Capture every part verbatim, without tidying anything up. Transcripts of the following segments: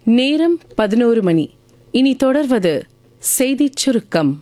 நேரம் பதினோரு மணி. இனி தொடர்வது செய்திச் சுருக்கம்.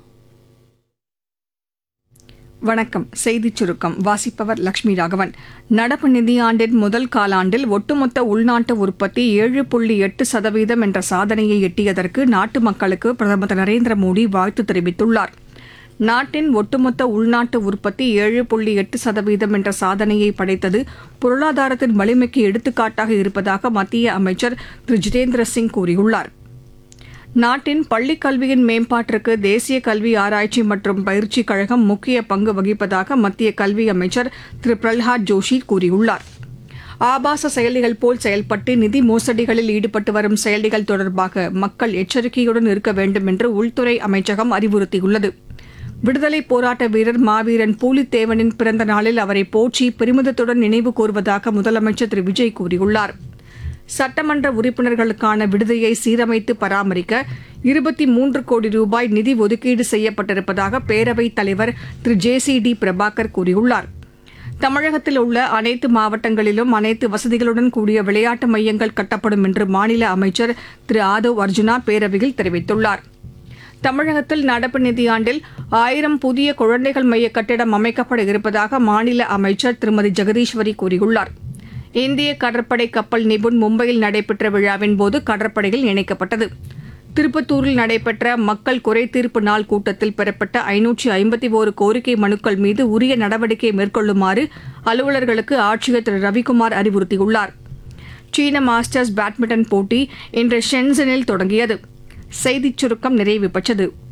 வணக்கம். செய்திச் சுருக்கம் வாசிப்பவர் லட்சுமி ராகவன். நடப்பு நிதியாண்டின் முதல் காலாண்டில் ஒட்டுமொத்த உள்நாட்டு உற்பத்தி ஏழு புள்ளி எட்டு சதவீதம் என்ற சாதனையை எட்டியதற்கு நாட்டு மக்களுக்கு பிரதமர் திரு நரேந்திர மோடி வாழ்த்து தெரிவித்துள்ளார். நாட்டின் ஒட்டுமொத்த உள்நாட்டு உற்பத்தி ஏழு புள்ளி எட்டு சதவீதம் என்ற சாதனையை படைத்தது பொருளாதாரத்தின் வலிமைக்கு எடுத்துக்காட்டாக இருப்பதாக மத்திய அமைச்சர் திரு ஜிதேந்திர சிங் கூறியுள்ளார். நாட்டின் பள்ளிக் கல்வியின் மேம்பாட்டிற்கு தேசிய கல்வி ஆராய்ச்சி மற்றும் பயிற்சி கழகம் முக்கிய பங்கு வகிப்பதாக மத்திய கல்வி அமைச்சர் திரு பிரல்ஹாத் ஜோஷி கூறியுள்ளார். ஆபாச செயலிகள் போல் செயல்பட்டு நிதி மோசடிகளில் ஈடுபட்டு வரும் செயலிகள் தொடர்பாக மக்கள் எச்சரிக்கையுடன் இருக்க வேண்டும் என்று உள்துறை அமைச்சகம் அறிவுறுத்தியுள்ளது. விடுதலைப் போராட்ட வீரர் மாவீரன் பூலித்தேவனின் பிறந்த நாளில் அவரை போற்றி பெருமிதத்துடன் நினைவு கூர்வதாக முதலமைச்சர் திரு விஜய் கூறியுள்ளார். சட்டமன்ற உறுப்பினர்களுக்கான விடுதியை சீரமைத்து பராமரிக்க இருபத்தி மூன்று கோடி ரூபாய் நிதி ஒதுக்கீடு செய்யப்பட்டிருப்பதாக பேரவைத் தலைவர் திரு ஜே சி டி பிரபாகர் கூறியுள்ளார். தமிழகத்தில் உள்ள அனைத்து மாவட்டங்களிலும் அனைத்து வசதிகளுடன் கூடிய விளையாட்டு மையங்கள் கட்டப்படும் என்று மாநில அமைச்சர் திரு ஆதவ் அர்ஜுனா பேரவையில் தெரிவித்துள்ளார். தமிழகத்தில் நடப்பு நிதியாண்டில் ஆயிரம் புதிய குழந்தைகள் மைய கட்டிடம் அமைக்கப்பட இருப்பதாக மாநில அமைச்சர் திருமதி ஜெகதீஸ்வரி கூறியுள்ளார். இந்திய கடற்படை கப்பல் நிபுண் மும்பையில் நடைபெற்ற விழாவின் போது கடற்படையில் இணைக்கப்பட்டது. திருப்பத்தூரில் நடைபெற்ற மக்கள் குறைதீர்ப்பு நாள் கூட்டத்தில் பெறப்பட்ட ஐநூற்று ஐம்பத்தி ஒரு கோரிக்கை மனுக்கள் மீது உரிய நடவடிக்கை மேற்கொள்ளுமாறு அலுவலர்களுக்கு ஆட்சியர் திரு ரவிக்குமார் அறிவுறுத்தியுள்ளார். சீன மாஸ்டர்ஸ் பேட்மிண்டன் போட்டி இன்று ஷென்சனில் தொடங்கியது. செய்திச் சுருக்கம் நிறைவு பெற்றது.